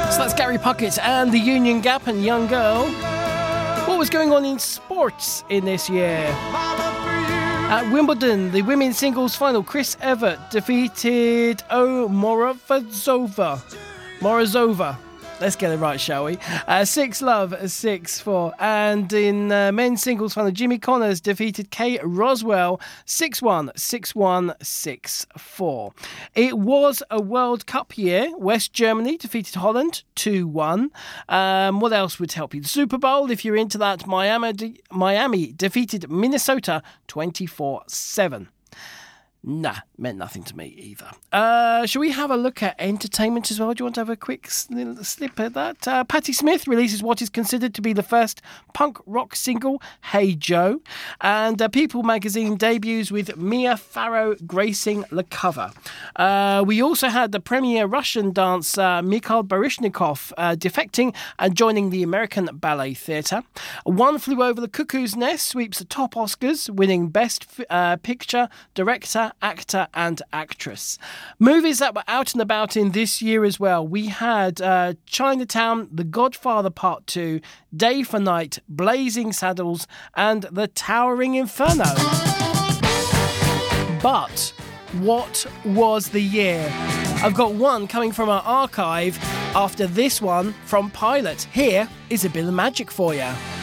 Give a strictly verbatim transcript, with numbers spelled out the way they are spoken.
So that's Gary Puckett and the Union Gap and Young Girl. What was going on in sports in this year? At Wimbledon, the women's singles final, Chris Evert defeated O Morozova. Morozova. Let's get it right, shall we? Uh, six love, six four. And in uh, men's singles final, Jimmy Connors defeated Kay Roswell six one, six one, six four. It was a World Cup year. West Germany defeated Holland two one. Um, what else would help you? The Super Bowl, if you're into that, Miami, de- Miami defeated Minnesota twenty-four seven. Nah, meant nothing to me either. Uh, shall we have a look at entertainment as well? Do you want to have a quick little slip at that? Uh, Patti Smith releases what is considered to be the first punk rock single, Hey Joe. And uh, People magazine debuts with Mia Farrow gracing the cover. Uh, we also had the premier Russian dancer Mikhail Baryshnikov uh, defecting and joining the American Ballet Theatre. One Flew Over the Cuckoo's Nest sweeps the top Oscars, winning Best uh, Picture, Director, Actor and Actress. Movies that were out and about in this year as well. We had uh, Chinatown, The Godfather Part two, Day for Night, Blazing Saddles and The Towering Inferno. But what was the year? I've got one coming from our archive after this one from Pilot. Here is a bit of magic for you.